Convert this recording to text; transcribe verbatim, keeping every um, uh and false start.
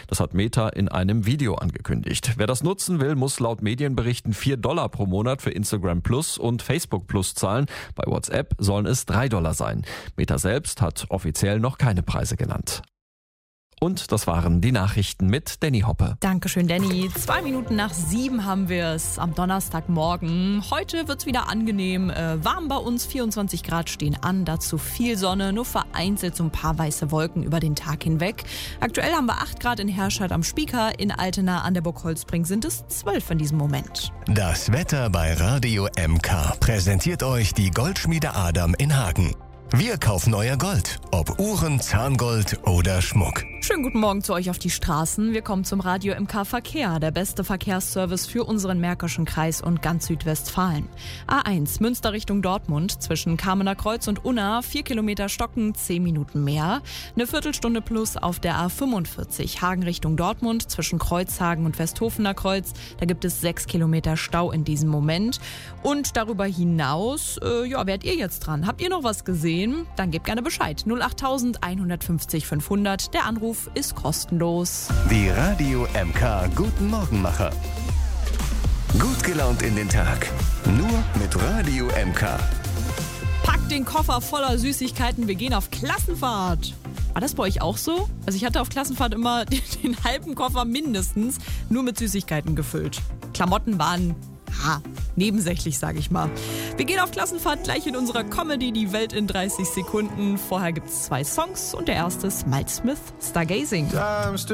Das hat Meta in einem Video angekündigt. Wer das nutzen will, muss laut Medienberichten vier Dollar pro Monat für Instagram Plus und Facebook Plus zahlen. Bei WhatsApp sollen es drei Dollar sein. Meta selbst hat offiziell noch keine Preise genannt. Und das waren die Nachrichten mit Danny Hoppe. Dankeschön, Danny. Zwei Minuten nach sieben haben wir es am Donnerstagmorgen. Heute wird es wieder angenehm äh, warm bei uns. vierundzwanzig Grad stehen an, dazu viel Sonne, nur vereinzelt so ein paar weiße Wolken über den Tag hinweg. Aktuell haben wir acht Grad in Herscheid am Spieker. In Altena an der Burg Holzbring sind es zwölf in diesem Moment. Das Wetter bei Radio M K präsentiert euch die Goldschmiede Adam in Hagen. Wir kaufen euer Gold, ob Uhren, Zahngold oder Schmuck. Schönen guten Morgen zu euch auf die Straßen. Wir kommen zum Radio M K Verkehr, der beste Verkehrsservice für unseren Märkischen Kreis und ganz Südwestfalen. A eins, Münster Richtung Dortmund, zwischen Kamener Kreuz und Unna, vier Kilometer stocken, zehn Minuten mehr. Eine Viertelstunde plus auf der A fünfundvierzig, Hagen Richtung Dortmund, zwischen Kreuzhagen und Westhofener Kreuz. Da gibt es sechs Kilometer Stau in diesem Moment. Und darüber hinaus, äh, ja, werdet ihr jetzt dran? Habt ihr noch was gesehen? Dann gebt gerne Bescheid. null acht eins fünf null fünfhundert. Der Anruf ist kostenlos. Die Radio M K Guten Morgenmacher. Gut gelaunt in den Tag. Nur mit Radio M K. Packt den Koffer voller Süßigkeiten. Wir gehen auf Klassenfahrt. War das bei euch auch so? Also ich hatte auf Klassenfahrt immer den, den halben Koffer mindestens nur mit Süßigkeiten gefüllt. Klamotten waren ha, nebensächlich, sage ich mal. Wir gehen auf Klassenfahrt gleich in unserer Comedy Die Welt in dreißig Sekunden. Vorher gibt es zwei Songs und der erste ist Miles Smith, Stargazing.